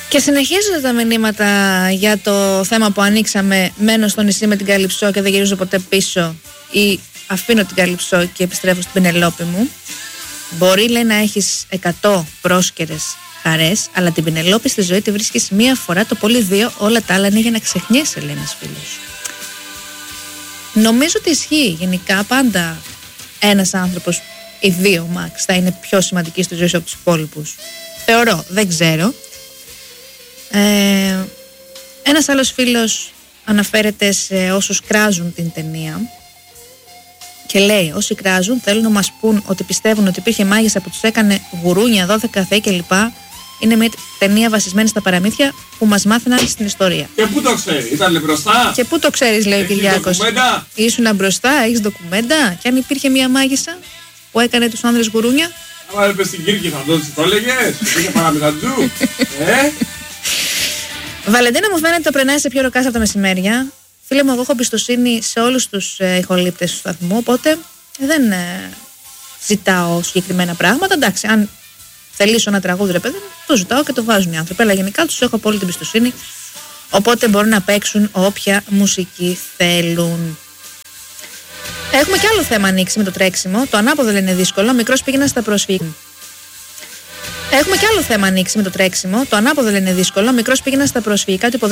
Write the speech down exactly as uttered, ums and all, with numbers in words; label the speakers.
Speaker 1: Και συνεχίζονται τα μηνύματα για το θέμα που ανοίξαμε. Μένω στο νησί με την Καλυψό και δεν γυρίζω ποτέ πίσω, ή αφήνω την Καλυψό και επιστρέφω στην Πινελόπη μου. Μπορεί, λέει, να έχεις εκατό πρόσκαιρες χαρές, αλλά την Πινελόπη στη ζωή τη βρίσκεις μία φορά, το πολύ δύο. Όλα τα άλλα είναι για να ξεχνιέσαι, λέει ένας φίλος. Νομίζω ότι ισχύει γενικά πάντα ένας άνθρωπος, οι δύο max, θα είναι πιο σημαντικοί στη ζωή σου από τους υπόλοιπους. Θεωρώ, δεν ξέρω. Ε, ένας άλλος φίλος αναφέρεται σε όσους κράζουν την ταινία και λέει: όσοι κράζουν θέλουν να μας πούν ότι πιστεύουν ότι υπήρχε μάγισσα που τους έκανε γουρούνια, δώδεκα θεοί κλπ. Είναι μια ταινία βασισμένη στα παραμύθια που μας μάθαιναν στην ιστορία.
Speaker 2: Και πού το ξέρει, ήταν μπροστά.
Speaker 1: Και πού το ξέρεις, λέει ο Κυριάκος. Ήσουνα μπροστά, έχεις ντοκουμέντα. Και αν υπήρχε μια μάγισσα που έκανε τους άνδρες γουρούνια.
Speaker 2: Άμα έπαιζε στην Κύρκη θα το, το έλεγες. Είχε παραμυθατζού. ε?
Speaker 1: Βαλεντίνα, μου φαίνεται το περνάει σε πιο ροκάς από τα μεσημέρια. Φίλε μου, εγώ έχω εμπιστοσύνη σε όλους τους ε, ηχολήπτες του σταθμού, οπότε δεν ε, ζητάω συγκεκριμένα πράγματα. Εντάξει, αν θελήσω ένα τραγούδι, ρε παιδί μου, το ζητάω και το βάζουν οι άνθρωποι. Αλλά γενικά τους έχω απόλυτη εμπιστοσύνη, οπότε μπορούν να παίξουν όποια μουσική θέλουν. Έχουμε και άλλο θέμα ανοίξει με το τρέξιμο. Το ανάποδο λένε δύσκολο. Μικρός πήγαινα στα προσφύγη. Έχουμε και άλλο θέμα ανοίξει με το τρέξιμο. Το ανάποδο λένε δύσκολο. Μικρός πήγαινα στα προσφυγικά του